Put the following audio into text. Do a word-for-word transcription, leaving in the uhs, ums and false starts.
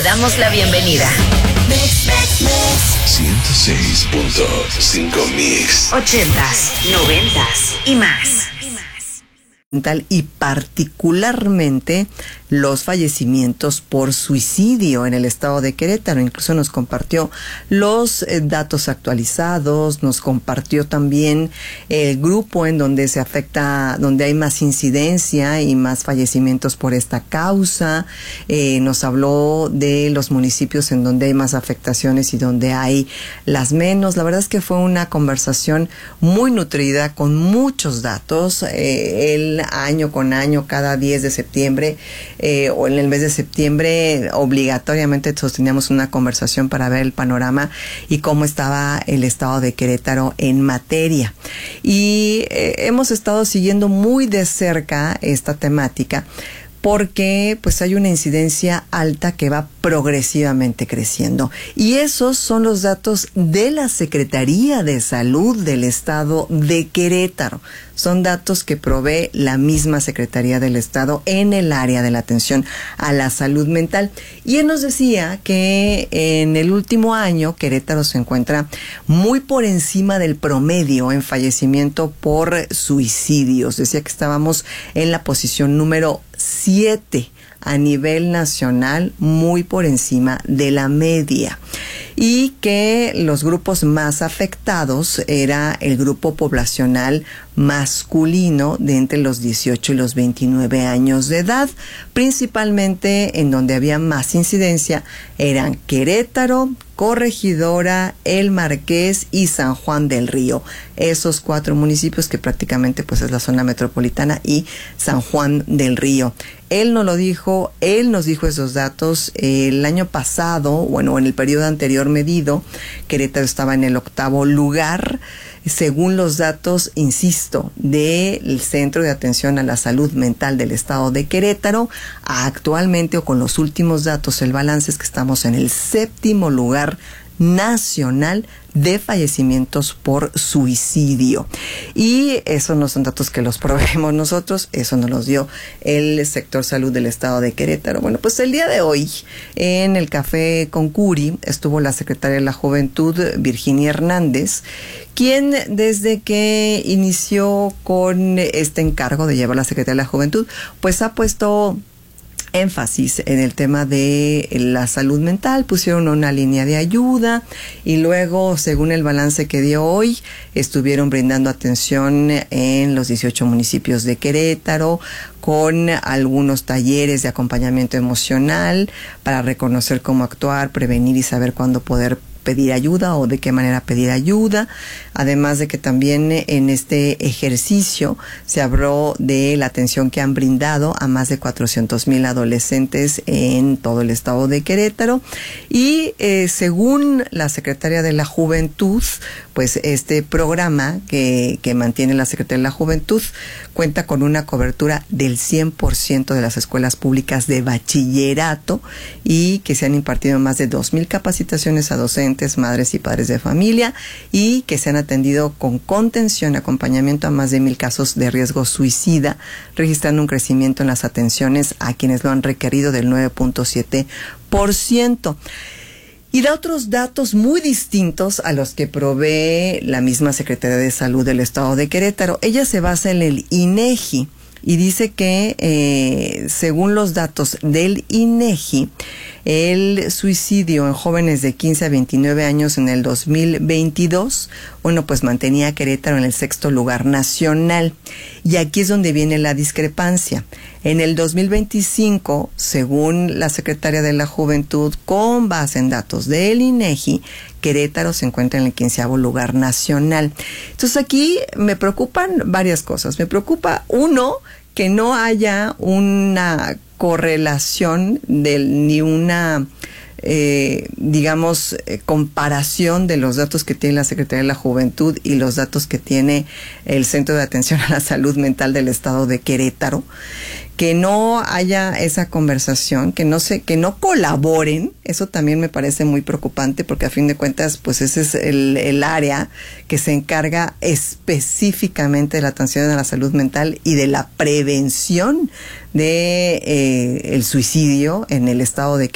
Te damos la bienvenida. ciento seis punto cinco Mix. Ochentas, noventas y más. Y particularmente los fallecimientos por suicidio en el estado de Querétaro. Incluso nos compartió los eh, datos actualizados, nos compartió también el grupo en donde se afecta, donde hay más incidencia y más fallecimientos por esta causa. Eh, nos habló de los municipios en donde hay más afectaciones y donde hay las menos. La verdad es que fue una conversación muy nutrida con muchos datos. Eh, el año con año, cada diez de septiembre eh, o en el mes de septiembre, obligatoriamente sosteníamos una conversación para ver el panorama y cómo estaba el estado de Querétaro en materia. Y eh, hemos estado siguiendo muy de cerca esta temática, porque pues hay una incidencia alta que va progresivamente creciendo. Y esos son los datos de la Secretaría de Salud del Estado de Querétaro. Son datos que provee la misma Secretaría del Estado en el área de la atención a la salud mental. Y él nos decía que en el último año Querétaro se encuentra muy por encima del promedio en fallecimiento por suicidios. Decía que estábamos en la posición número siete a nivel nacional, muy por encima de la media, y que los grupos más afectados era el grupo poblacional masculino de entre los dieciocho y los veintinueve años de edad. Principalmente en donde había más incidencia eran Querétaro, Corregidora, El Marqués y San Juan del Río. Esos cuatro municipios que prácticamente pues es la zona metropolitana y San Juan del Río. Él nos lo dijo, él nos dijo esos datos el año pasado, bueno, en el periodo anterior medido, Querétaro estaba en el octavo lugar, según los datos, insisto, del Centro de Atención a la Salud Mental del Estado de Querétaro. Actualmente, o con los últimos datos, el balance es que estamos en el séptimo lugar nacional de fallecimientos por suicidio. Y esos no son datos que los proveemos nosotros, eso nos los dio el sector salud del estado de Querétaro. Bueno, pues el día de hoy en el Café con Curi estuvo la secretaria de la Juventud, Virginia Hernández, quien desde que inició con este encargo de llevar la Secretaría de la Juventud, pues ha puesto énfasis en el tema de la salud mental. Pusieron una línea de ayuda y luego, según el balance que dio hoy, estuvieron brindando atención en los dieciocho municipios de Querétaro, con algunos talleres de acompañamiento emocional para reconocer cómo actuar, prevenir y saber cuándo poder pedir ayuda o de qué manera pedir ayuda. Además de que también en este ejercicio se habló de la atención que han brindado a más de cuatrocientos mil adolescentes en todo el estado de Querétaro. Y eh, según la Secretaría de la Juventud, pues este programa que, que mantiene la Secretaría de la Juventud cuenta con una cobertura del cien por ciento de las escuelas públicas de bachillerato y que se han impartido más de dos mil capacitaciones a docentes, madres y padres de familia, y que se han atendido con contención y acompañamiento a más de mil casos de riesgo suicida, registrando un crecimiento en las atenciones a quienes lo han requerido del nueve punto siete por ciento. Y da otros datos muy distintos a los que provee la misma Secretaría de Salud del Estado de Querétaro. Ella se basa en el INEGI y dice que eh, según los datos del INEGI, el suicidio en jóvenes de quince a veintinueve años en el dos mil veintidós, bueno, pues mantenía a Querétaro en el sexto lugar nacional. Y aquí es donde viene la discrepancia. En el dos mil veinticinco, según la Secretaría de la Juventud, con base en datos del INEGI, Querétaro se encuentra en el quinceavo lugar nacional. Entonces aquí me preocupan varias cosas. Me preocupa, uno, que no haya una correlación del, ni una eh, digamos eh, comparación de los datos que tiene la Secretaría de la Juventud y los datos que tiene el Centro de Atención a la Salud Mental del Estado de Querétaro. Que no haya esa conversación, que no se, que no colaboren, eso también me parece muy preocupante, porque a fin de cuentas, pues ese es el, el área que se encarga específicamente de la atención a la salud mental y de la prevención de eh, el suicidio en el estado de